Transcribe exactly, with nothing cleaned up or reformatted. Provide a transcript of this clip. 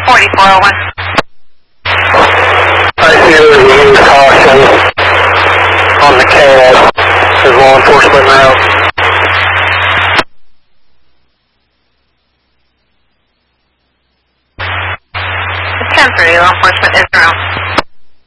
forty-four oh one. I see there's a use caution on the cab. There's law enforcement now. ten thirty, law enforcement is around.